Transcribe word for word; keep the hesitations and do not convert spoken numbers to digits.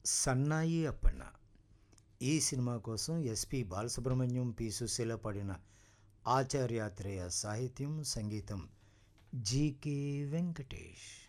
సన్నాయి అప్పన్న ఈ సినిమా కోసం ఎస్పి బాలసుబ్రహ్మణ్యం, పి సుశీల పాడిన ఆచార్యాత్రేయ సాహిత్యం, సంగీతం జీకే వెంకటేష్.